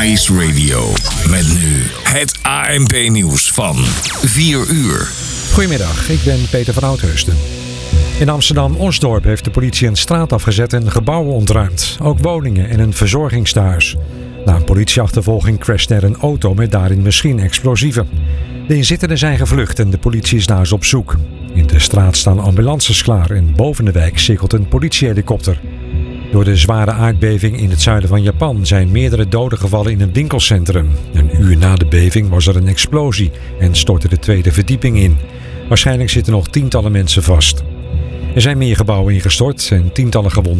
Ice Radio. Met nu het ANP-nieuws van 4 uur. Goedemiddag, ik ben Peter van Oudheusden. In Amsterdam-Osdorp heeft de politie een straat afgezet en gebouwen ontruimd. Ook woningen en een verzorgingstehuis. Na een politieachtervolging crashte er een auto met daarin misschien explosieven. De inzittenden zijn gevlucht en de politie is naar ze op zoek. In de straat staan ambulances klaar en boven de wijk cirkelt een politiehelikopter. Door de zware aardbeving in het zuiden van Japan zijn meerdere doden gevallen in een winkelcentrum. Een uur na de beving was er een explosie en stortte de tweede verdieping in. Waarschijnlijk zitten nog tientallen mensen vast. Er zijn meer gebouwen ingestort en tientallen gewonden.